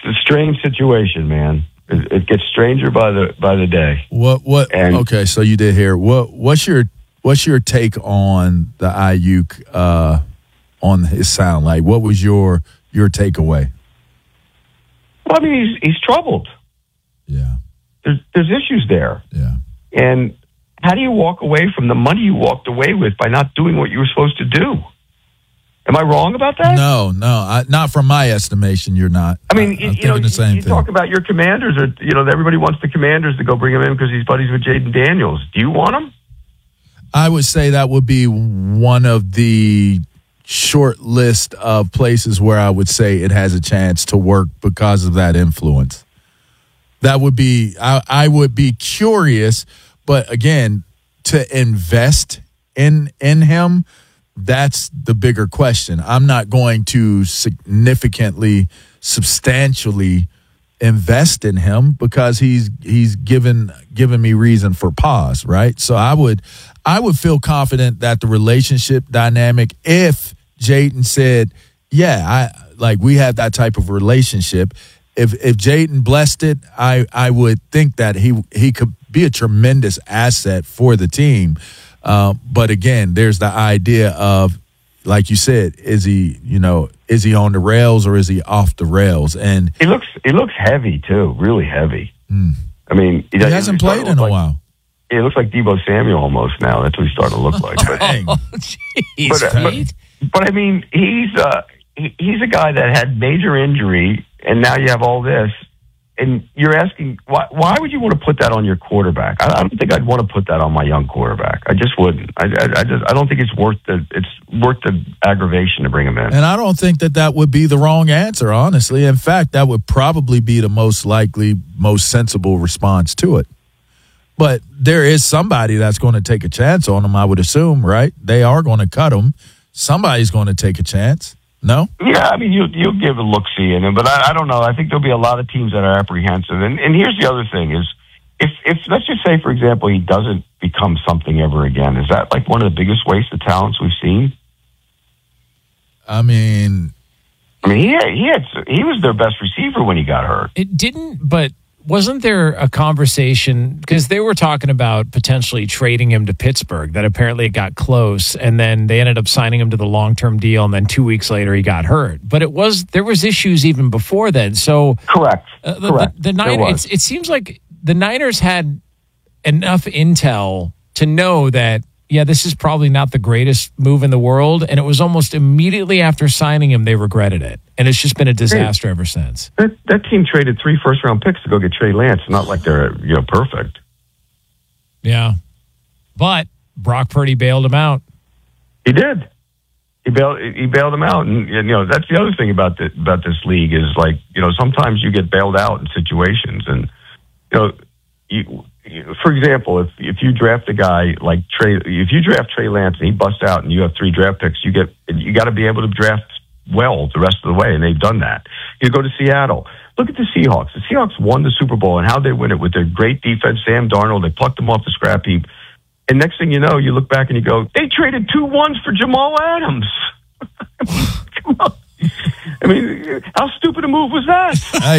a strange situation, man. It gets stranger by the day. Okay, so you did hear. What's your take on the Ayuk on his sound? Like, what was your takeaway? Well, I mean, he's troubled. Yeah. There's issues there. Yeah. And how do you walk away from the money you walked away with by not doing what you were supposed to do? Am I wrong about that? No, not from my estimation. You're not. I mean, I'm thinking the same you thing. talk about your Commanders, or everybody wants the Commanders to go bring him in because he's buddies with Jaden Daniels. Do you want him? I would say that would be one of the short list of places where I would say it has a chance to work because of that influence. That would be. I would be curious, but again, to invest in him. That's the bigger question. I'm not going to substantially invest in him because he's given me reason for pause, right? So I would feel confident that the relationship dynamic, if Jaden said, yeah, we have that type of relationship. If Jaden blessed it, I would think that he could be a tremendous asset for the team. But again, there's the idea of, like you said, is he on the rails or is he off the rails? And he looks heavy too, really heavy. I mean, he hasn't played in a while. He looks like Deebo Samuel almost now. That's what he's starting to look like. But I mean, he's a guy that had major injury, and now you have all this. And you're asking, why would you want to put that on your quarterback? I don't think I'd want to put that on my young quarterback. I just wouldn't. I don't think it's worth the aggravation to bring him in. And I don't think that would be the wrong answer, honestly. In fact, that would probably be the most likely, most sensible response to it. But there is somebody that's going to take a chance on him, I would assume, right? They are going to cut him. Somebody's going to take a chance. No? Yeah, I mean, you'll give a look-see in him, but I don't know. I think there'll be a lot of teams that are apprehensive. And here's the other thing is, if let's just say, for example, he doesn't become something ever again, is that like one of the biggest wastes of talents we've seen? I mean, he was their best receiver when he got hurt. It didn't, but wasn't there a conversation, because they were talking about potentially trading him to Pittsburgh, that apparently it got close, and then they ended up signing him to the long-term deal, and then 2 weeks later he got hurt. But there was issues even before then. So correct. The Niners. It seems like the Niners had enough intel to know that, yeah, this is probably not the greatest move in the world, and it was almost immediately after signing him they regretted it. And it's just been a disaster ever since. That team traded 3 first-round picks to go get Trey Lance. Not like they're perfect. Yeah, but Brock Purdy bailed him out. He did. He bailed him out, and that's the other thing about this league is, like, sometimes you get bailed out in situations, and for example, if you draft a guy like if you draft Trey Lance and he busts out and you have 3 draft picks, you got to be able to draft well the rest of the way, and they've done that. You go to Seattle. Look at the Seahawks. The Seahawks won the Super Bowl, and how they win it with their great defense, Sam Darnold. They plucked them off the scrap heap. And next thing you know, you look back and you go, they traded 2 ones for Jamal Adams. Come on. I mean, how stupid a move was that?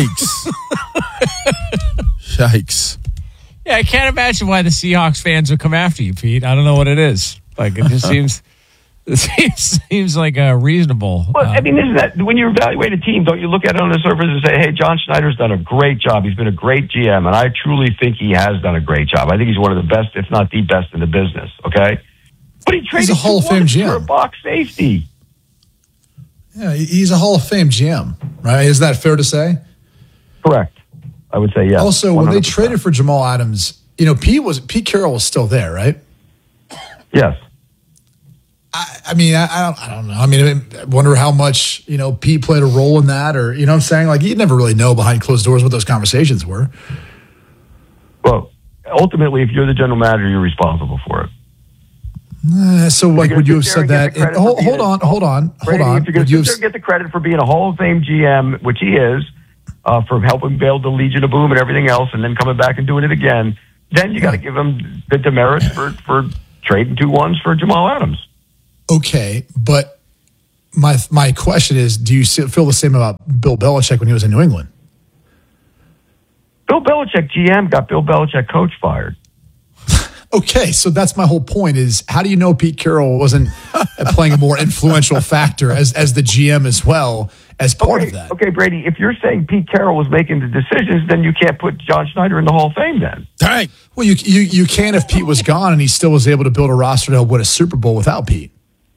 Yikes. Yeah, I can't imagine why the Seahawks fans would come after you, Pete. I don't know what it is. Like, it just seems like a reasonable. Well, I mean, isn't that when you evaluate a team, don't you look at it on the surface and say, hey, John Schneider's done a great job. He's been a great GM, and I truly think he has done a great job. I think he's one of the best, if not the best in the business, okay? But he traded he's a Hall of Fame GM for a box safety. Yeah, he's a Hall of Fame GM, right? Is that fair to say? Correct. I would say yes. Also, 100%. When they traded for Jamal Adams, Pete Carroll was still there, right? Yes. I mean, I don't know. I mean, I wonder how much, Pete played a role in that, or, what I'm saying? Like, you'd never really know behind closed doors what those conversations were. Well, ultimately, if you're the general manager, you're responsible for it. So, like, would you have said that? Hold on. If you're going to get the credit for being a Hall of Fame GM, which he is, for helping build the Legion of Boom and everything else, and then coming back and doing it again, then you got to give him the demerits for trading 2 ones for Jamal Adams. Okay, but my question is, do you feel the same about Bill Belichick when he was in New England? Bill Belichick, GM, got Bill Belichick, coach, fired. Okay, so that's my whole point is how do you know Pete Carroll wasn't playing a more influential factor as the GM as well as part of that? Okay, Brady, if you're saying Pete Carroll was making the decisions, then you can't put John Schneider in the Hall of Fame then. Dang. Well, you can if Pete was gone and he still was able to build a roster to help win a Super Bowl without Pete.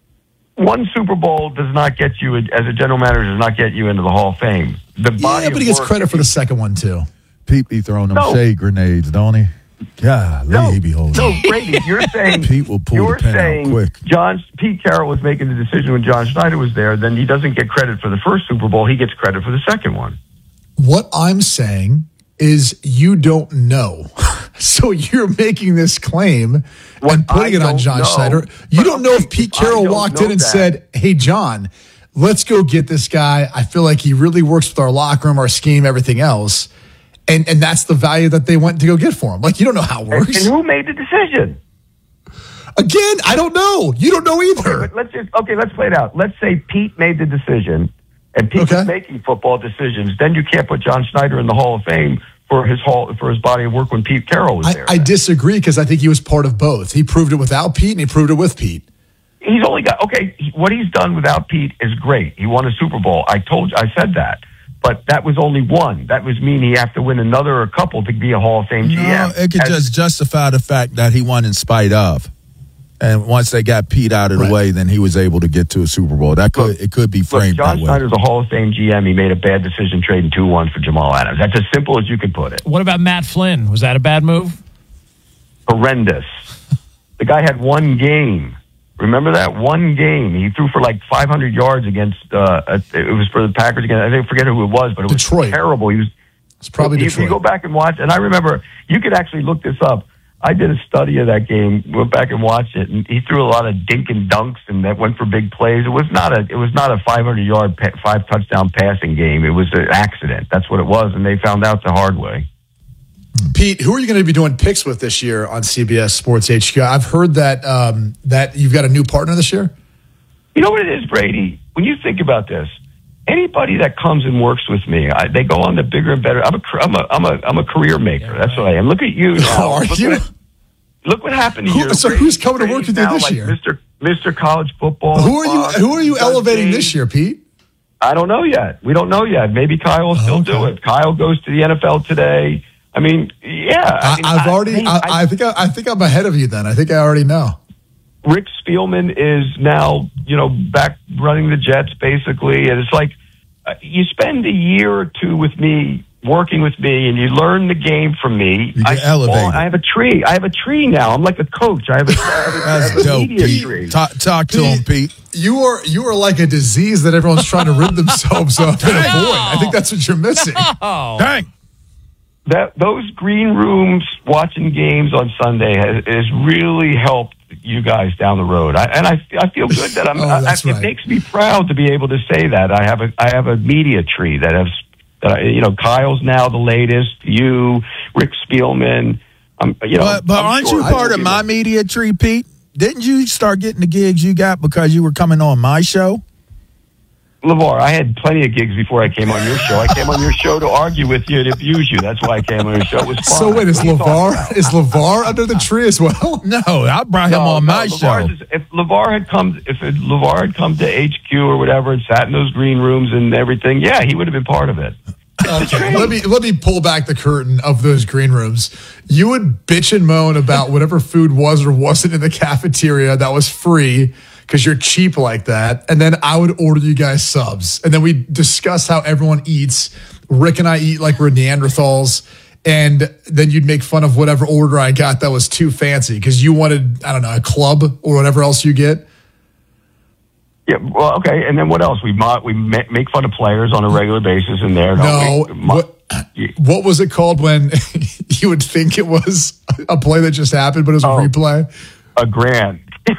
One Super Bowl does not get you, as a general manager, does not get you into the Hall of Fame. Yeah, but he gets credit for the second one, too. Pete be throwing them shade grenades, don't he? Golly, he be holding. No, Brady, you're saying Pete will pull the pin out quick. Pete Carroll was making the decision when John Schneider was there, then he doesn't get credit for the first Super Bowl. He gets credit for the second one. What I'm saying is you don't know. So you're making this claim and putting it on John Schneider. You don't know if Pete Carroll walked in and said, hey, John, let's go get this guy. I feel like he really works with our locker room, our scheme, everything else. And that's the value that they went to go get for him. Like, you don't know how it works. And who made the decision? Again, I don't know. You don't know either. Okay, let's play it out. Let's say Pete made the decision, and Pete was making football decisions. Then you can't put John Schneider in the Hall of Fame for his body of work when Pete Carroll was there. I disagree because I think he was part of both. He proved it without Pete, and he proved it with Pete. He's only got what he's done without Pete is great. He won a Super Bowl. I said that. But that was only one. That was mean he have to win another or a couple to be a Hall of Fame GM. No, it could just justify the fact that he won in spite of. And once they got Pete out of the way, then he was able to get to a Super Bowl. It could be framed that way. John Schneider's a Hall of Fame GM. He made a bad decision trading 2-1 for Jamal Adams. That's as simple as you could put it. What about Matt Flynn? Was that a bad move? Horrendous. The guy had one game. Remember that? One game. He threw for like 500 yards against, it was for the Packers again. I forget who it was, but it was Detroit. Terrible. It's probably Detroit. You go back and watch, and I remember, you could actually look this up. I did a study of that game, went back and watched it, and he threw a lot of dink and dunks, and that went for big plays. It was not a 500-yard, 5-touchdown passing game. It was an accident. That's what it was, and they found out the hard way. Pete, who are you going to be doing picks with this year on CBS Sports HQ? I've heard that that you've got a new partner this year. You know what it is, Brady? When you think about this, anybody that comes and works with me, they go on to bigger and better. I'm a career maker. That's what I am. Look at you now. Are you? Look what happened to you. So who's coming to work with you this year? Mr. College Football. Who are you elevating this year, Pete? I don't know yet. We don't know yet. Maybe Kyle will still do it. Kyle goes to the NFL today. I mean, yeah. I think I'm ahead of you then. I think I already know. Rick Spielman is now, back running the Jets basically. And it's like, you spend a year or two with me, working with me, and you learn the game from me. You get elevated. I have a tree. I have a tree now. I'm like a coach. I have a media tree. Talk to him, Pete. You are like a disease that everyone's trying to rid themselves of and avoid. I think that's what you're missing. Dang. Those green rooms, watching games on Sunday has really helped you guys down the road. I feel good that it makes me proud to be able to say that I have a media tree that has Kyle's now the latest. You, Rick Spielman. But aren't you part of my media tree, Pete? Didn't you start getting the gigs you got because you were coming on my show? LeVar, I had plenty of gigs before I came on your show. I came on your show to argue with you and abuse you. That's why I came on your show. It was fun. So wait, is LeVar under the tree as well? No, I brought him on my show. If LeVar had come to HQ or whatever and sat in those green rooms and everything, yeah, he would have been part of it. Okay, let me pull back the curtain of those green rooms. You would bitch and moan about whatever food was or wasn't in the cafeteria that was free because you're cheap like that. And then I would order you guys subs. And then we discuss how everyone eats. Rick and I eat like we're Neanderthals. And then you'd make fun of whatever order I got that was too fancy because you wanted, I don't know, a club or whatever else you get. Yeah, well, okay. And then what else? We make fun of players on a regular basis in there. What was it called when you would think it was a play that just happened, but it was a replay? A grant.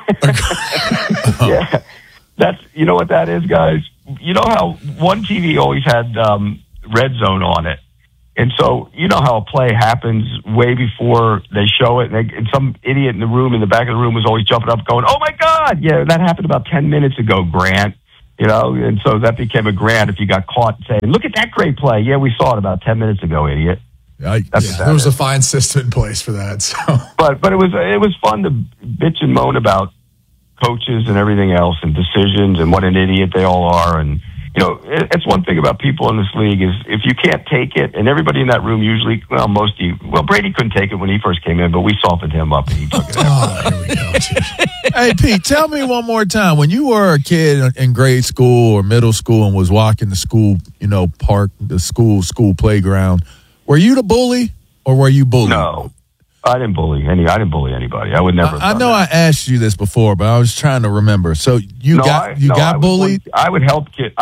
Yeah, you know what that is, guys. You know how one TV always had Red Zone on it, and so you know how a play happens way before they show it, and some idiot in the back of the room was always jumping up, going, "Oh my God!" Yeah, that happened about 10 minutes ago, Grant. And so that became a grant if you got caught saying, "Look at that great play." Yeah, we saw it about 10 minutes ago, idiot. That's what that there was is. a fine system in place for that. So, But it was fun to bitch and moan about coaches and everything else and decisions and what an idiot they all are. And it's one thing about people in this league is if you can't take it, and everybody in that room usually, most of you, Brady couldn't take it when he first came in, but we softened him up and he took it. here we go. Dude. Hey, Pete, tell me one more time. When you were a kid in grade school or middle school and was walking the school, park, the school playground, were you the bully or were you bullied? No, I didn't bully anybody. I would never. I know I asked you this before, but I was trying to remember. So you got bullied? I would help kids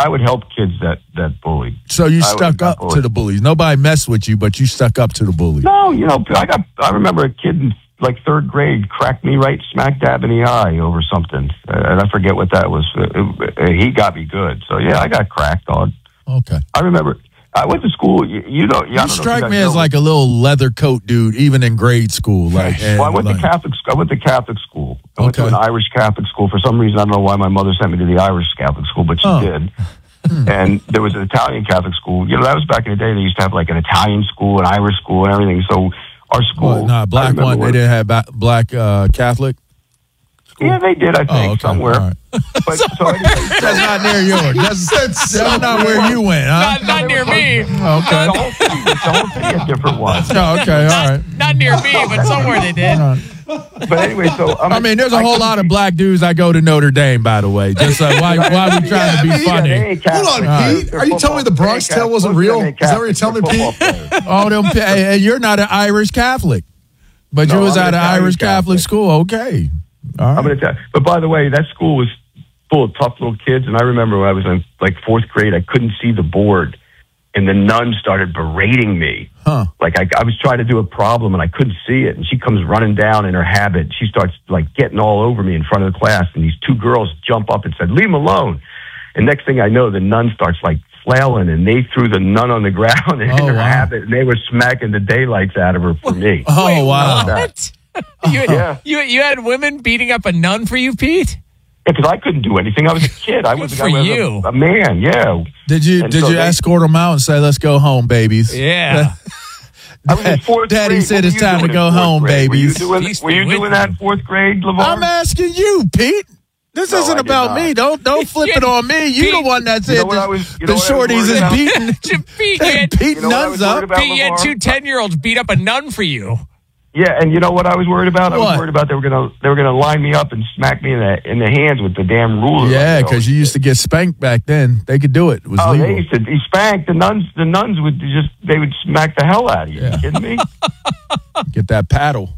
that bullied. So you stuck up to the bullies. Nobody messed with you, but you stuck up to the bullies. No, I remember a kid in like third grade cracked me right smack dab in the eye over something, and I forget what that was. He got me good. So yeah, I got cracked on. Okay. I remember. I went to school. You strike me as like a little leather coat dude, even in grade school. Like, well, I went to Catholic school. I went to an Irish Catholic school. For some reason, I don't know why my mother sent me to the Irish Catholic school, but she did. And there was an Italian Catholic school. That was back in the day. They used to have like an Italian school, an Irish school, and everything. So our school, black one. They didn't have black Catholic. Yeah, they did, I think, somewhere. Right. But, so anyway, that's not near yours. That's not where you went, huh? Not near me. Okay. The whole city had different ones. Oh, okay, all right. Not near me, but somewhere they did. But anyway, so there's a whole lot of black dudes that go to Notre Dame, by the way. Just why we trying to be funny? Hold on, Pete. Are you telling me the Bronx Tale wasn't real? Is that what you're telling me, Pete? Oh, and you're not an Irish Catholic, but you was at an Irish Catholic school. Okay. All right. I'm going to tell you. But by the way, that school was full of tough little kids. And I remember when I was in like fourth grade, I couldn't see the board. And the nun started berating me. Huh. Like I was trying to do a problem and I couldn't see it. And she comes running down in her habit. She starts like getting all over me in front of the class. And these two girls jump up and said, "Leave him alone." And next thing I know, the nun starts like flailing and they threw the nun on the ground in her habit. And they were smacking the daylights out of her for me. Oh, wow. What? You had women beating up a nun for you, Pete? Yeah, because I couldn't do anything. I was a kid. I was a man. Yeah. Did you escort them out and say, "Let's go home, babies"? Yeah. I was in fourth Daddy grade. said it's time to go home, babies. Were you doing that in fourth grade, LeVar? I'm asking you, Pete. This isn't about me. Don't flip it on me. You the one that said the shorties is beating nuns up. Pete, you had two 10-year-olds beat up a nun for you. Yeah, and you know what I was worried about? I was worried about they were gonna line me up and smack me in the hands with the damn ruler. Yeah, because you used to get spanked back then. They could do it. It was legal. They used to be spanked. The nuns would smack the hell out of you. Yeah. You kidding me? Get that paddle.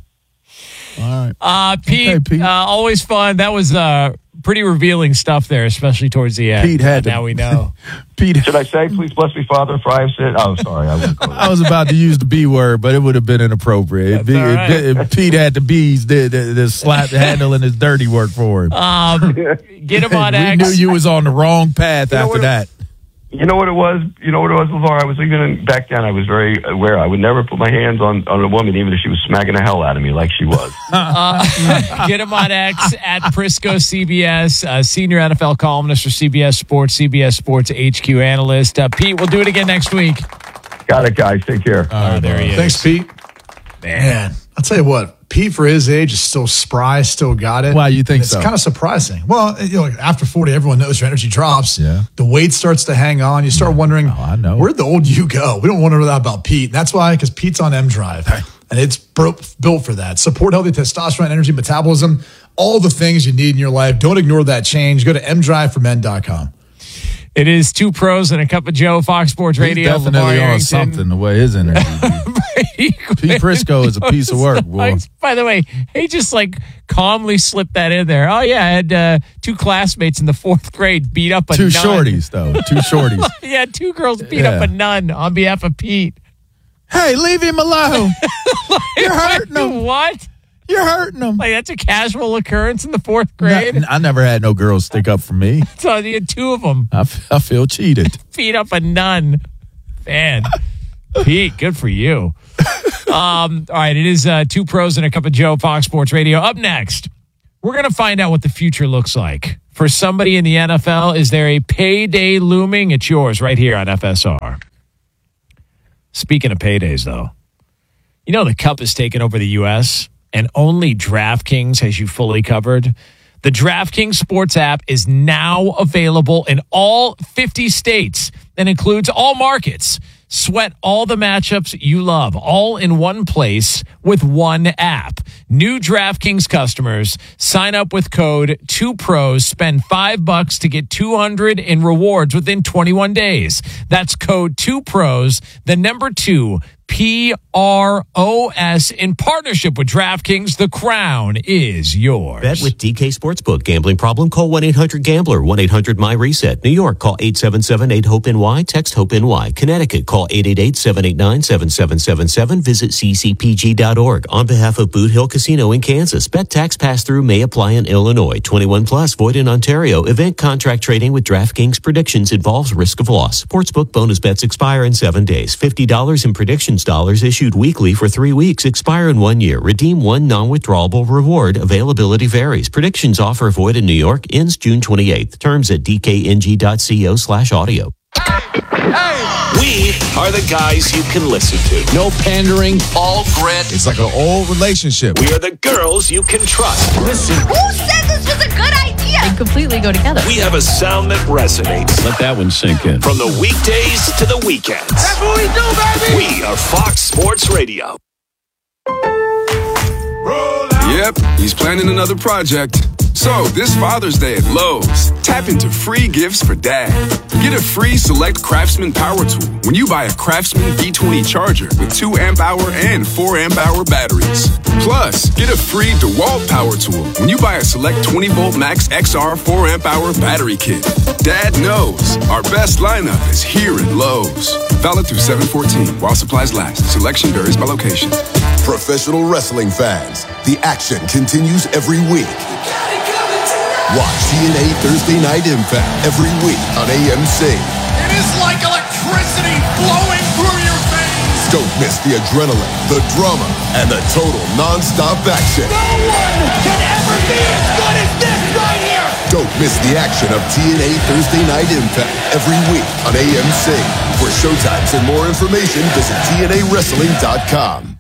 All right. Pete, okay, Pete. Always fun. That was pretty revealing stuff there, especially towards the end. Pete had now we know. Pete, should I say, "Please bless me, Father, for I have sinned"? Oh, sorry. I was about to use the B word, but it would have been inappropriate. Pete had the B's, the slap handling his dirty work for him. Get him on X. We knew you was on the wrong path after that. You know what it was, LeVar? I was back then. I was very aware. I would never put my hands on a woman, even if she was smacking the hell out of me like she was. Get him on X at Prisco CBS, senior NFL columnist for CBS Sports HQ analyst. Pete, we'll do it again next week. Got it, guys. Take care. There he is. Thanks, Pete. Man, I'll tell you what. Pete, for his age, is still spry, still got it. Why you think so? It's kind of surprising. Well, after 40, everyone knows your energy drops. Yeah. The weight starts to hang on. You start wondering, I know. Where'd the old you go? We don't wonder that about Pete. And that's why, because Pete's on M-Drive. And it's built for that. Support healthy testosterone, energy, metabolism, all the things you need in your life. Don't ignore that change. Go to mdriveformen.com. It is two pros and a cup of Joe, Fox Sports Radio. He's definitely on something the way his energy. Pete Prisco is a piece of work, boy. By the way, he just calmly slipped that in there. Oh yeah, I had two classmates in the fourth grade beat up a nun. Two shorties. Yeah, two girls beat up a nun on behalf of Pete. Hey, leave him alone. You're hurting him. What? You're hurting them. That's a casual occurrence in the fourth grade. I never had no girls stick up for me. So you had two of them. I feel cheated. Beat up a nun. Man. Pete, good for you. All right, it is two pros and a cup of Joe, Fox Sports Radio. Up next, we're going to find out what the future looks like. For somebody in the NFL, is there a payday looming? It's yours right here on FSR. Speaking of paydays, though, You know, the Cup has taken over the U.S., and only DraftKings has you fully covered. The DraftKings Sports app is now available in all 50 states and includes all markets. Sweat all the matchups you love, all in one place with one app. New DraftKings customers sign up with code 2pros, spend $5 to get $200 in rewards within 21 days. That's code 2pros, the number 2, PROS, in partnership with DraftKings. The crown is yours. Bet with DK Sportsbook. Gambling problem? Call 1-800-GAMBLER. 1-800-MY-RESET. New York, call 877-8-HOPE-NY. Text HOPE-NY. Connecticut, call 888-789-7777. Visit ccpg.org. On behalf of Boot Hill Casino in Kansas, bet tax pass-through may apply in Illinois. 21 plus, void in Ontario. Event contract trading with DraftKings predictions involves risk of loss. Sportsbook bonus bets expire in 7 days. $50 in predictions dollars issued weekly for 3 weeks, expire in 1 year. Redeem one non-withdrawable reward. Availability varies. Predictions offer void in New York, ends June 28th. Terms at dkng.co/audio. We are the guys you can listen to. No pandering, all grit. It's like an old relationship. We are the girls you can trust. Listen. Who said this was a good idea? They completely go together. We have a sound that resonates. Let that one sink in. From the weekdays to the weekends. That's what we do, baby. We are Fox Sports Radio. Yep, he's planning another project. So, this Father's Day at Lowe's, tap into free gifts for Dad. Get a free Select Craftsman power tool when you buy a Craftsman V20 charger with 2 amp-hour and 4 amp-hour batteries. Plus, get a free DeWalt power tool when you buy a Select 20-volt Max XR 4 amp-hour battery kit. Dad knows our best lineup is here at Lowe's. Valid through 7/14 while supplies last. Selection varies by location. Professional wrestling fans, the action continues every week. Watch TNA Thursday Night Impact every week on AMC. It is like electricity flowing through your veins. Don't miss the adrenaline, the drama, and the total non-stop action. No one can ever be as good as this right here. Don't miss the action of TNA Thursday Night Impact every week on AMC. For showtimes and more information, visit TNAWrestling.com.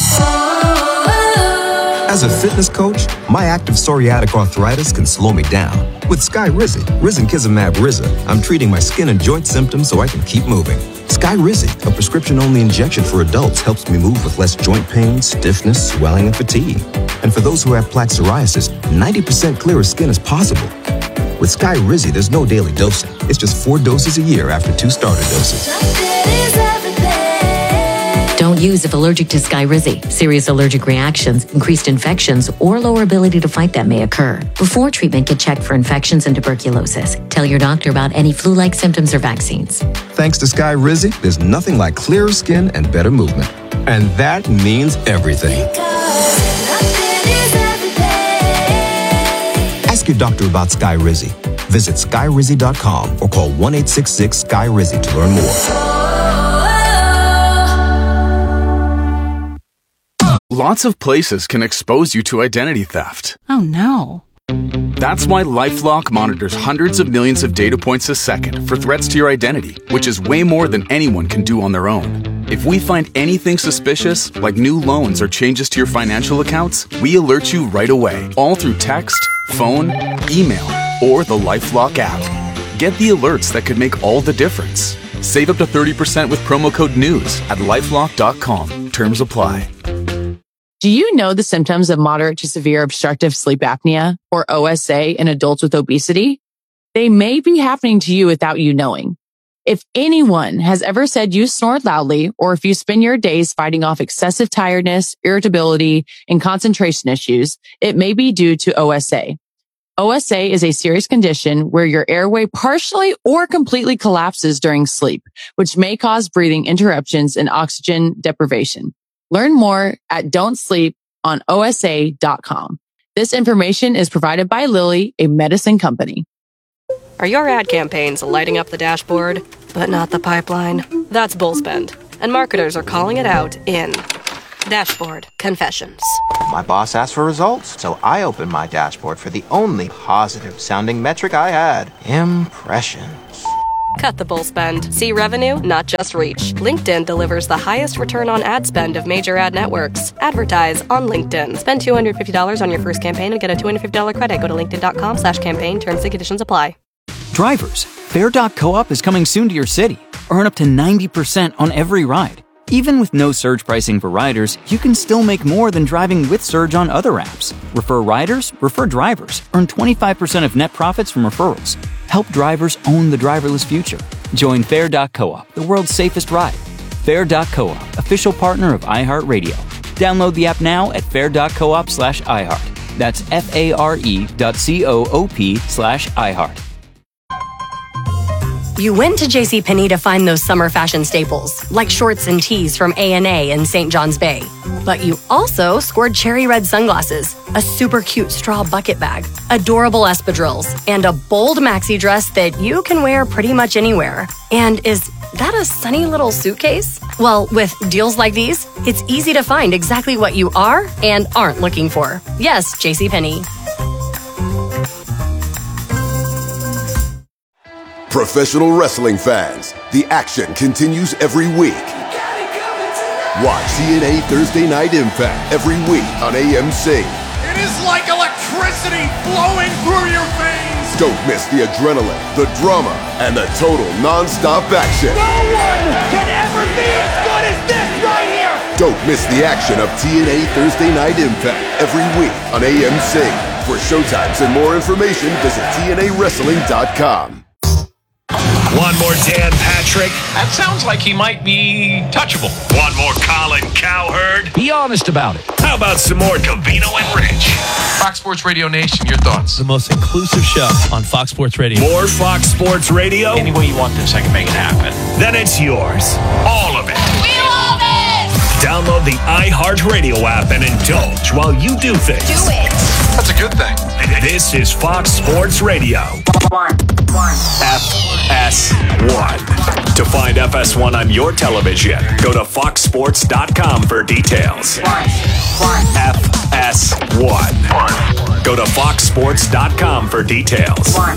As a fitness coach, my active psoriatic arthritis can slow me down. With Skyrizi, Risankizumab Riza, I'm treating my skin and joint symptoms so I can keep moving. Skyrizi, a prescription-only injection for adults, helps me move with less joint pain, stiffness, swelling, and fatigue. And for those who have plaque psoriasis, 90% clearer skin is possible. With Skyrizi, there's no daily dosing. It's just 4 doses a year after 2 starter doses. Don't use if allergic to Skyrizi. Serious allergic reactions, increased infections, or lower ability to fight them may occur. Before treatment, get checked for infections and tuberculosis. Tell your doctor about any flu-like symptoms or vaccines. Thanks to Skyrizi, there's nothing like clearer skin and better movement. And that means everything. Ask your doctor about Skyrizi. Visit Skyrizi.com or call 1-866-SKY-RIZI to learn more. Lots of places can expose you to identity theft. Oh, no. That's why LifeLock monitors hundreds of millions of data points a second for threats to your identity, which is way more than anyone can do on their own. If we find anything suspicious, like new loans or changes to your financial accounts, we alert you right away, all through text, phone, email, or the LifeLock app. Get the alerts that could make all the difference. Save up to 30% with promo code NEWS at LifeLock.com. Terms apply. Do you know the symptoms of moderate to severe obstructive sleep apnea, or OSA, in adults with obesity? They may be happening to you without you knowing. If anyone has ever said you snore loudly, or if you spend your days fighting off excessive tiredness, irritability, and concentration issues, it may be due to OSA. OSA is a serious condition where your airway partially or completely collapses during sleep, which may cause breathing interruptions and oxygen deprivation. Learn more at don'tsleeponosa.com. This information is provided by Lilly, a medicine company. Are your ad campaigns lighting up the dashboard, but not the pipeline? That's Bullspend, and marketers are calling it out in Dashboard Confessions. My boss asked for results, so I opened my dashboard for the only positive-sounding metric I had: impressions. Cut the bull spend. See revenue, not just reach. LinkedIn delivers the highest return on ad spend of major ad networks. Advertise on LinkedIn. Spend $250 on your first campaign and get a $250 credit. Go to linkedin.com/campaign. Terms and conditions apply. Drivers, Fair.coop is coming soon to your city. Earn up to 90% on every ride. Even with no surge pricing for riders, you can still make more than driving with Surge on other apps. Refer riders, refer drivers. Earn 25% of net profits from referrals. Help drivers own the driverless future. Join Fair.coop, the world's safest ride. Fair.coop, official partner of iHeartRadio. Download the app now at fair.coop/iHeart. That's FARE.coop/iHeart. You went to JCPenney to find those summer fashion staples, like shorts and tees from A&A in St. John's Bay. But you also scored cherry red sunglasses, a super cute straw bucket bag, adorable espadrilles, and a bold maxi dress that you can wear pretty much anywhere. And is that a sunny little suitcase? Well, with deals like these, it's easy to find exactly what you are and aren't looking for. Yes, JCPenney. Professional wrestling fans, the action continues every week. Watch TNA Thursday Night Impact every week on AMC. It is like electricity flowing through your veins. Don't miss the adrenaline, the drama, and the total non-stop action. No one can ever be as good as this right here. Don't miss the action of TNA Thursday Night Impact every week on AMC. For showtimes and more information, visit TNAWrestling.com. Want more Dan Patrick? That sounds like he might be touchable. Want more Colin Cowherd? Be honest about it. How about some more Covino and Rich? Fox Sports Radio Nation, your thoughts? The most inclusive show on Fox Sports Radio. More Fox Sports Radio? Any way you want this, I can make it happen. Then it's yours. All of it. We love it! Download the iHeartRadio app and indulge while you do things. Do it! That's a good thing. This is Fox Sports Radio. FS1. To find FS1 on your television, go to foxsports.com for details. FS1. Go to foxsports.com for details.